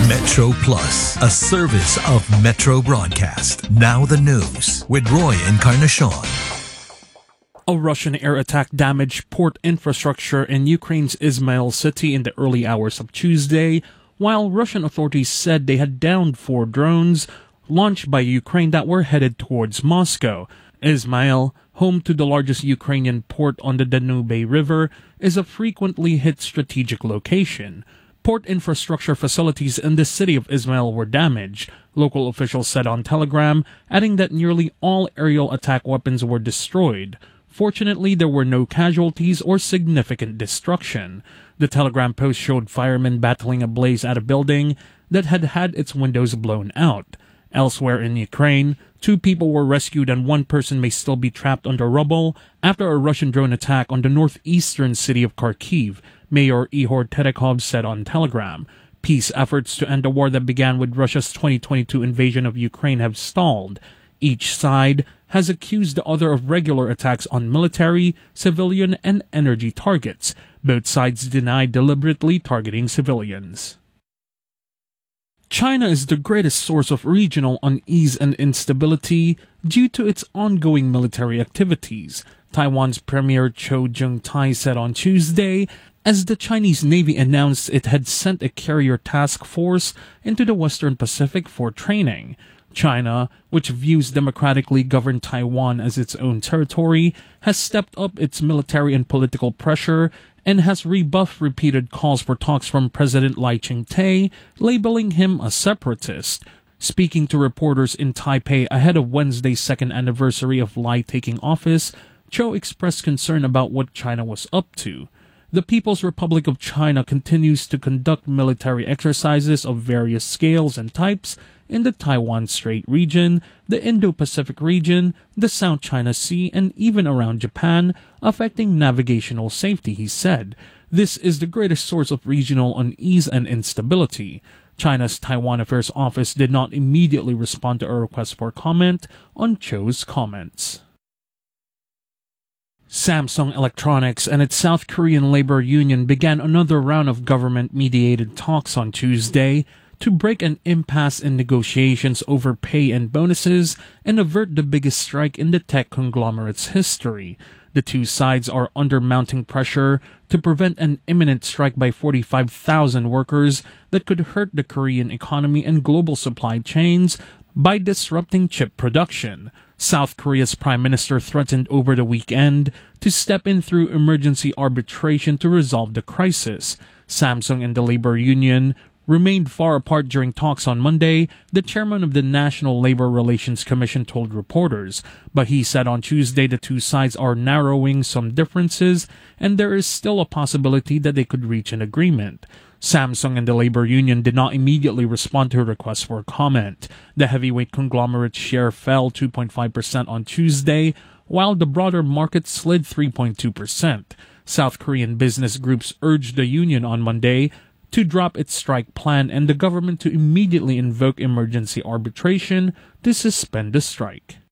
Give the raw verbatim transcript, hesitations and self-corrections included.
Metro Plus, a service of Metro Broadcast. Now the news with Roy Encarnacion. A Russian air attack damaged port infrastructure in Ukraine's Izmail city in the early hours of Tuesday, while Russian authorities said they had downed four drones launched by Ukraine that were headed towards Moscow. Izmail, home to the largest Ukrainian port on the Danube River, is a frequently hit strategic location. Port infrastructure facilities in the city of Izmail were damaged, local officials said on Telegram, adding that nearly all aerial attack weapons were destroyed. Fortunately, there were no casualties or significant destruction. The Telegram post showed firemen battling a blaze at a building that had had its windows blown out. Elsewhere in Ukraine, two people were rescued and one person may still be trapped under rubble after a Russian drone attack on the northeastern city of Kharkiv, Mayor Ihor Terekhov said on Telegram. Peace efforts to end the war that began with Russia's twenty twenty-two invasion of Ukraine have stalled. Each side has accused the other of regular attacks on military, civilian, and energy targets. Both sides denied deliberately targeting civilians. China is the greatest source of regional unease and instability due to its ongoing military activities, Taiwan's Premier Cho Jung-tai said on Tuesday, as the Chinese Navy announced it had sent a carrier task force into the Western Pacific for training. China, which views democratically governed Taiwan as its own territory, has stepped up its military and political pressure and has rebuffed repeated calls for talks from President Lai Ching-te, labeling him a separatist. Speaking to reporters in Taipei ahead of Wednesday's second anniversary of Lai taking office, Cho expressed concern about what China was up to. The People's Republic of China continues to conduct military exercises of various scales and types in the Taiwan Strait region, the Indo-Pacific region, the South China Sea, and even around Japan, affecting navigational safety, he said. This is the greatest source of regional unease and instability. China's Taiwan Affairs Office did not immediately respond to a request for comment on Cho's comments. Samsung Electronics and its South Korean labor union began another round of government-mediated talks on Tuesday to break an impasse in negotiations over pay and bonuses and avert the biggest strike in the tech conglomerate's history. The two sides are under mounting pressure to prevent an imminent strike by forty-five thousand workers that could hurt the Korean economy and global supply chains by disrupting chip production. South Korea's prime minister threatened over the weekend to step in through emergency arbitration to resolve the crisis. Samsung and the labor union remained far apart during talks on Monday, the chairman of the National Labor Relations Commission told reporters, but he said on Tuesday the two sides are narrowing some differences and there is still a possibility that they could reach an agreement. Samsung and the labor union did not immediately respond to a request for comment. The heavyweight conglomerate share fell two point five percent on Tuesday, while the broader market slid three point two percent. South Korean business groups urged the union on Monday to drop its strike plan and the government to immediately invoke emergency arbitration to suspend the strike.